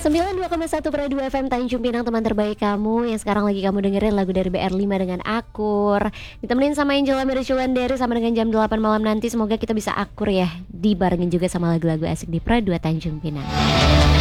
92,1 per 2 FM Tanjung Pinang, teman terbaik kamu. Yang sekarang lagi kamu dengerin lagu dari BR5 dengan Akur. Ditemenin sama Angela Mericulandari sama dengan jam 8 malam nanti. Semoga kita bisa akur ya, dibarengin juga sama lagu-lagu asik di Pro 2 Tanjung Pinang.